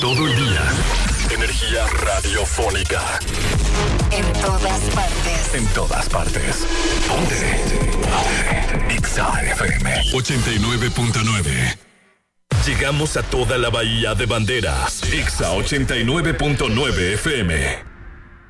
Todo el día. Energía radiofónica. En todas partes. En todas partes. Ponte. Exa FM 89.9. Llegamos a toda la bahía de Banderas. Exa 89.9 FM.